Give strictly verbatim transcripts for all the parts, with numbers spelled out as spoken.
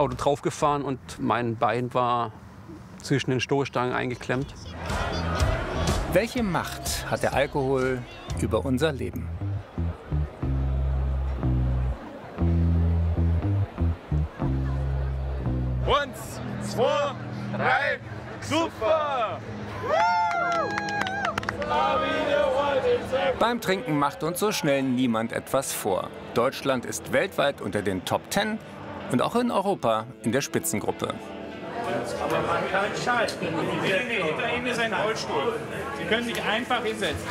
Auto draufgefahren und mein Bein war zwischen den Stoßstangen eingeklemmt. Welche Macht hat der Alkohol über unser Leben? Eins, zwei, drei, super! Beim Trinken macht uns so schnell niemand etwas vor. Deutschland ist weltweit unter den Top Ten und auch in Europa in der Spitzengruppe. Aber man kann Scheiß. Hinter Ihnen ist ein Rollstuhl. Sie können sich einfach hinsetzen.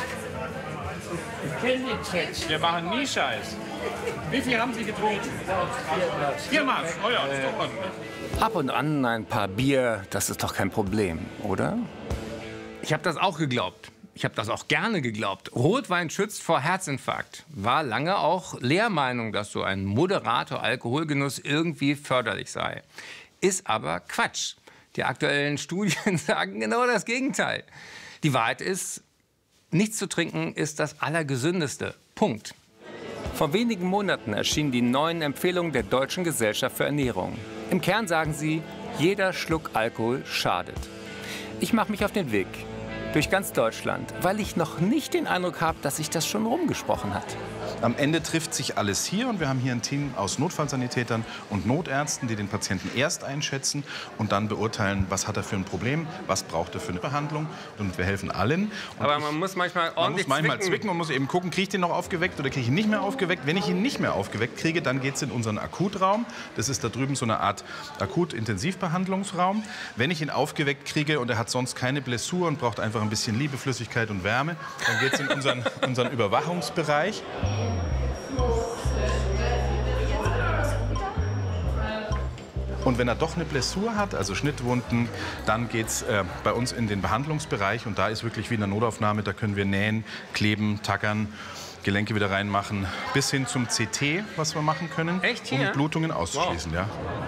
Wir machen nie Scheiß. Wie viel haben Sie getrunken? Viermal. Oh ja, das ist doch ordentlich. Ab und an ein paar Bier, das ist doch kein Problem, oder? Ich habe das auch geglaubt. Ich habe das auch gerne geglaubt. Rotwein schützt vor Herzinfarkt. War lange auch Lehrmeinung, dass so ein moderater Alkoholgenuss irgendwie förderlich sei. Ist aber Quatsch. Die aktuellen Studien sagen genau das Gegenteil. Die Wahrheit ist, nichts zu trinken ist das Allergesündeste. Punkt. Vor wenigen Monaten erschienen die neuen Empfehlungen der Deutschen Gesellschaft für Ernährung. Im Kern sagen sie, jeder Schluck Alkohol schadet. Ich mache mich auf den Weg durch ganz Deutschland, weil ich noch nicht den Eindruck habe, dass sich das schon rumgesprochen hat. Am Ende trifft sich alles hier und wir haben hier ein Team aus Notfallsanitätern und Notärzten, die den Patienten erst einschätzen und dann beurteilen, was hat er für ein Problem, was braucht er für eine Behandlung, und wir helfen allen. Und Aber ich, man muss manchmal ordentlich man muss manchmal zwicken. zwicken und muss eben gucken, kriege ich den noch aufgeweckt oder kriege ich ihn nicht mehr aufgeweckt. Wenn ich ihn nicht mehr aufgeweckt kriege, dann geht es in unseren Akutraum. Das ist da drüben so eine Art Akut-Intensivbehandlungsraum. Wenn ich ihn aufgeweckt kriege und er hat sonst keine Blessur und braucht einfach ein bisschen Liebe, Flüssigkeit und Wärme, dann geht es in unseren, unseren Überwachungsbereich. Und wenn er doch eine Blessur hat, also Schnittwunden, dann geht es äh, bei uns in den Behandlungsbereich. Und da ist wirklich wie in der Notaufnahme, da können wir nähen, kleben, tackern, Gelenke wieder reinmachen, bis hin zum C T, was wir machen können, Echt hier? um Blutungen auszuschließen. Wow. Ja.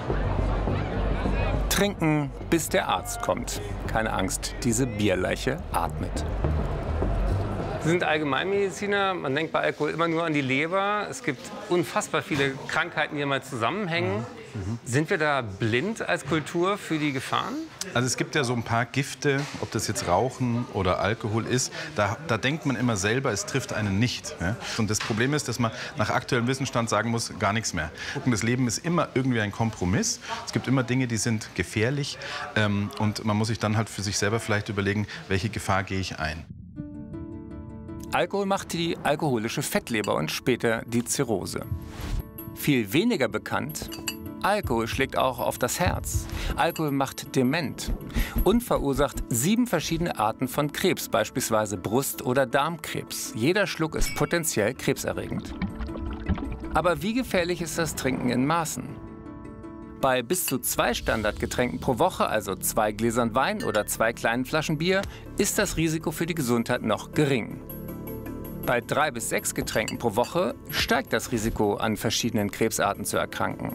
Trinken, bis der Arzt kommt. Keine Angst, diese Bierleiche atmet. Sie sind Allgemeinmediziner. Man denkt bei Alkohol immer nur an die Leber. Es gibt unfassbar viele Krankheiten, die immer zusammenhängen. Mhm. Sind wir da blind als Kultur für die Gefahren? Also es gibt ja so ein paar Gifte, ob das jetzt Rauchen oder Alkohol ist, da, da denkt man immer selber, es trifft einen nicht. Ja? Und das Problem ist, dass man nach aktuellem Wissensstand sagen muss, gar nichts mehr. Und das Leben ist immer irgendwie ein Kompromiss. Es gibt immer Dinge, die sind gefährlich. Ähm, und man muss sich dann halt für sich selber vielleicht überlegen, welche Gefahr gehe ich ein. Alkohol macht die alkoholische Fettleber und später die Zirrhose. Viel weniger bekannt: Alkohol schlägt auch auf das Herz. Alkohol macht dement und verursacht sieben verschiedene Arten von Krebs, beispielsweise Brust- oder Darmkrebs. Jeder Schluck ist potenziell krebserregend. Aber wie gefährlich ist das Trinken in Maßen? Bei bis zu zwei Standardgetränken pro Woche, also zwei Gläsern Wein oder zwei kleinen Flaschen Bier, ist das Risiko für die Gesundheit noch gering. Bei drei bis sechs Getränken pro Woche steigt das Risiko, an verschiedenen Krebsarten zu erkranken.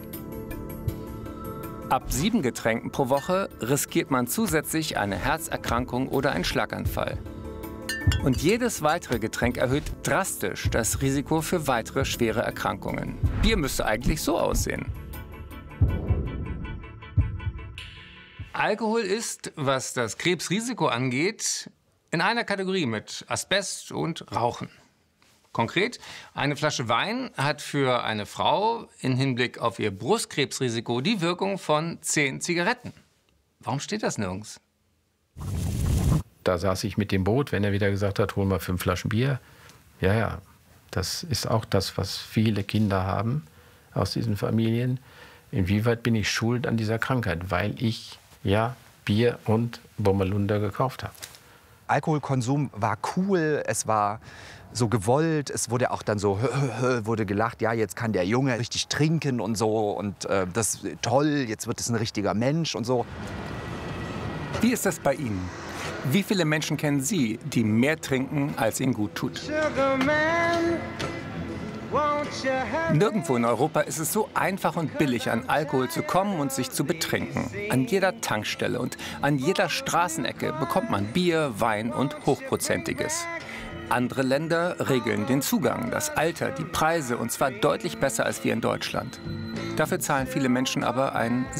Ab sieben Getränken pro Woche riskiert man zusätzlich eine Herzerkrankung oder einen Schlaganfall. Und jedes weitere Getränk erhöht drastisch das Risiko für weitere schwere Erkrankungen. Bier müsste eigentlich so aussehen. Alkohol ist, was das Krebsrisiko angeht, in einer Kategorie mit Asbest und Rauchen. Konkret, eine Flasche Wein hat für eine Frau im Hinblick auf ihr Brustkrebsrisiko die Wirkung von zehn Zigaretten. Warum steht das nirgends? Da saß ich mit dem Boot, wenn er wieder gesagt hat, hol mal fünf Flaschen Bier. Ja, ja, das ist auch das, was viele Kinder haben aus diesen Familien. Inwieweit bin ich schuld an dieser Krankheit? Weil ich ja Bier und Bommerlunder gekauft habe. Alkoholkonsum war cool, es war so gewollt, es wurde auch dann so, wurde gelacht, ja, jetzt kann der Junge richtig trinken und so und äh, das ist toll, jetzt wird es ein richtiger Mensch und so. Wie ist das bei Ihnen? Wie viele Menschen kennen Sie, die mehr trinken, als ihnen gut tut? Nirgendwo in Europa ist es so einfach und billig, an Alkohol zu kommen und sich zu betrinken. An jeder Tankstelle und an jeder Straßenecke bekommt man Bier, Wein und Hochprozentiges. Andere Länder regeln den Zugang, das Alter, die Preise, und zwar deutlich besser als wir in Deutschland. Dafür zahlen viele Menschen aber einen